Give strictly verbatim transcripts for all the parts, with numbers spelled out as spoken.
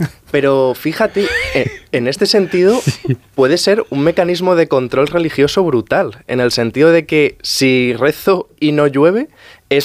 Pero fíjate, en este sentido sí. puede ser un mecanismo de control religioso brutal, en el sentido de que si rezo y no llueve es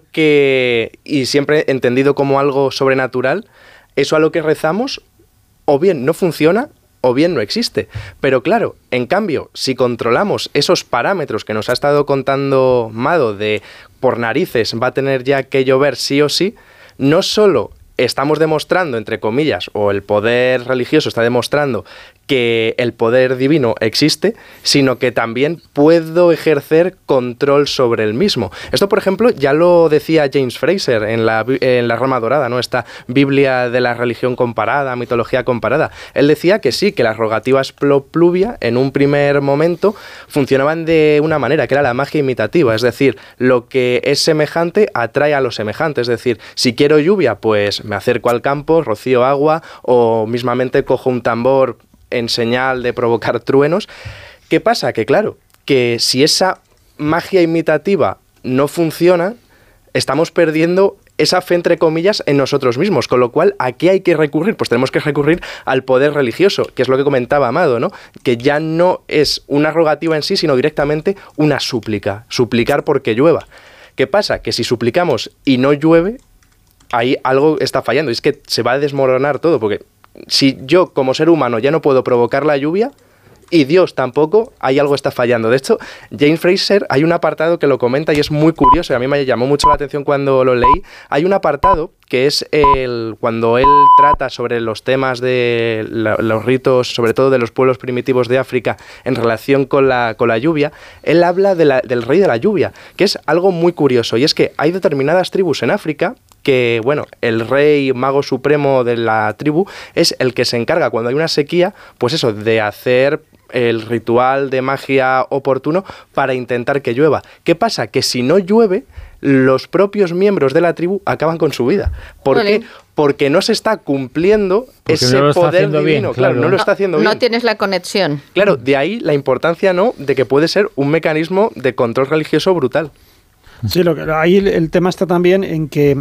porque, y siempre entendido como algo sobrenatural, eso a lo que rezamos o bien no funciona o bien no existe. Pero claro, en cambio, si controlamos esos parámetros que nos ha estado contando Mado de por narices va a tener ya que llover sí o sí, no solo estamos demostrando, entre comillas, o el poder religioso está demostrando que el poder divino existe, sino que también puedo ejercer control sobre el mismo. Esto, por ejemplo, ya lo decía James Fraser en la, en la Rama Dorada, ¿no? Esta Biblia de la religión comparada, mitología comparada. Él decía que sí, que las rogativas pluvia, en un primer momento, funcionaban de una manera, que era la magia imitativa, es decir, lo que es semejante atrae a lo semejante, es decir, si quiero lluvia, pues me acerco al campo, rocío agua, o mismamente cojo un tambor en señal de provocar truenos. ¿Qué pasa? Que claro, que si esa magia imitativa no funciona, estamos perdiendo esa fe, entre comillas, en nosotros mismos, con lo cual, ¿a qué hay que recurrir? Pues tenemos que recurrir al poder religioso, que es lo que comentaba Amado, ¿no? Que ya no es una rogativa en sí, sino directamente una súplica, suplicar porque llueva. ¿Qué pasa? Que si suplicamos y no llueve, ahí algo está fallando, y es que se va a desmoronar todo, porque si yo como ser humano ya no puedo provocar la lluvia y Dios tampoco, ahí algo está fallando. De hecho, James Fraser, hay un apartado que lo comenta y es muy curioso y a mí me llamó mucho la atención cuando lo leí. Hay un apartado que es el, cuando él trata sobre los temas de la, los ritos, sobre todo de los pueblos primitivos de África en relación con la, con la lluvia. Él habla de la, del rey de la lluvia, que es algo muy curioso, y es que hay determinadas tribus en África que, bueno, el rey mago supremo de la tribu es el que se encarga cuando hay una sequía, pues eso, de hacer el ritual de magia oportuno para intentar que llueva. ¿Qué pasa? Que si no llueve, los propios miembros de la tribu acaban con su vida. ¿Por vale. qué? Porque no se está cumpliendo Porque ese no poder divino, bien, claro, claro, no lo está haciendo no, bien. No tienes la conexión. Claro, de ahí la importancia, ¿no?, de que puede ser un mecanismo de control religioso brutal. Sí, lo que, ahí el, el tema está también en que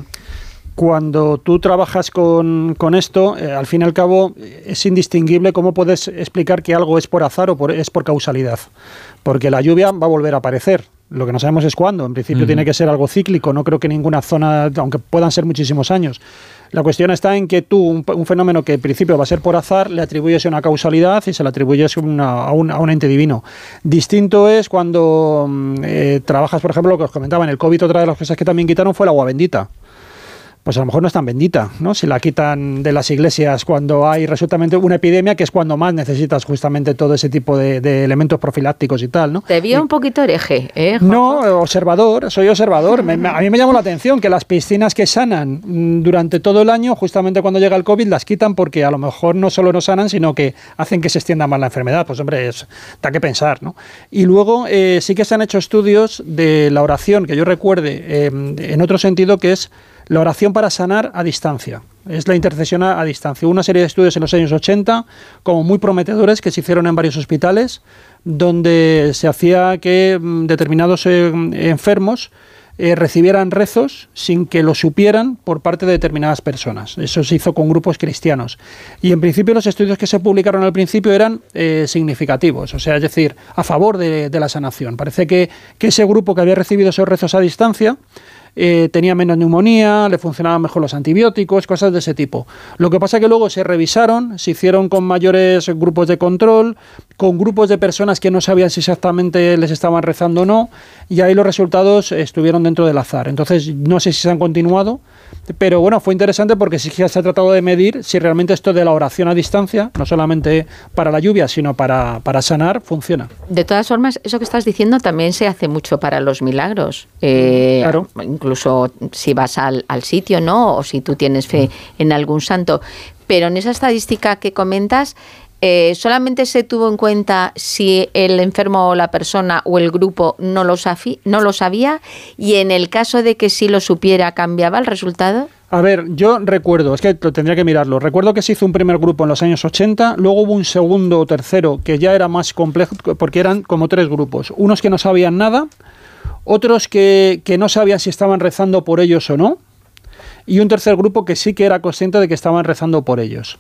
cuando tú trabajas con, con esto, eh, al fin y al cabo es indistinguible cómo puedes explicar que algo es por azar o por, es por causalidad. Porque la lluvia va a volver a aparecer. Lo que no sabemos es cuándo. En principio uh-huh. tiene que ser algo cíclico. No creo que ninguna zona, aunque puedan ser muchísimos años. La cuestión está en que tú, un, un fenómeno que en principio va a ser por azar, le atribuyes una causalidad y se le atribuyes una, a, un, a un ente divino. Distinto es cuando eh, trabajas, por ejemplo, lo que os comentaba, en el COVID, otra de las cosas que también quitaron fue el agua bendita. Pues a lo mejor no es tan bendita, ¿no? Si la quitan de las iglesias cuando hay resultamente una epidemia, que es cuando más necesitas justamente todo ese tipo de, de elementos profilácticos y tal, ¿no? Te vi un poquito hereje, ¿eh, Juanjo? No, observador, soy observador. Me, me, a mí me llamó la atención que las piscinas que sanan durante todo el año, justamente cuando llega el COVID, las quitan porque a lo mejor no solo no sanan, sino que hacen que se extienda más la enfermedad. Pues hombre, es, da que pensar, ¿no? Y luego eh, sí que se han hecho estudios de la oración, que yo recuerde, eh, en otro sentido, que es la oración para sanar a distancia. Es la intercesión a, a distancia. Hubo una serie de estudios en los años ochenta, como muy prometedores, que se hicieron en varios hospitales, donde se hacía que mm, determinados eh, enfermos eh, recibieran rezos sin que lo supieran por parte de determinadas personas. Eso se hizo con grupos cristianos. Y en principio los estudios que se publicaron al principio eran eh, significativos, o sea, es decir, a favor de, de la sanación. Parece que, que ese grupo que había recibido esos rezos a distancia Eh, tenía menos neumonía, le funcionaban mejor los antibióticos, cosas de ese tipo. Lo que pasa es que luego se revisaron, se hicieron con mayores grupos de control, con grupos de personas que no sabían si exactamente les estaban rezando o no, y ahí los resultados estuvieron dentro del azar. Entonces, no sé si se han continuado, pero bueno, fue interesante porque sí que se ha tratado de medir si realmente esto de la oración a distancia, no solamente para la lluvia, sino para, para sanar, funciona. De todas formas, eso que estás diciendo también se hace mucho para los milagros. Eh, claro. Incluso si vas al, al sitio, ¿no? O si tú tienes fe en algún santo. Pero en esa estadística que comentas, eh, ¿solamente se tuvo en cuenta si el enfermo o la persona o el grupo no lo, safi- no lo sabía? Y en el caso de que sí lo supiera, ¿cambiaba el resultado? A ver, yo recuerdo, es que tendría que mirarlo, recuerdo que se hizo un primer grupo en los años ochenta, luego hubo un segundo o tercero que ya era más complejo, porque eran como tres grupos. Unos que no sabían nada, otros que, que no sabían si estaban rezando por ellos o no, y un tercer grupo que sí que era consciente de que estaban rezando por ellos.